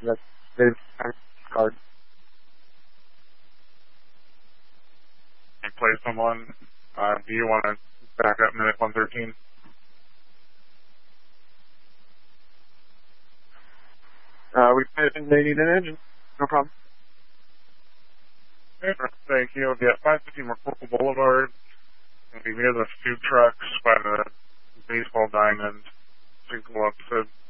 That's his card. Play someone. Do you want to back up minute 113? They need an engine. No problem. Okay, thank you. Yeah, 550 McCorkle Boulevard. It'll be near the food trucks by the baseball diamond. So you can go up to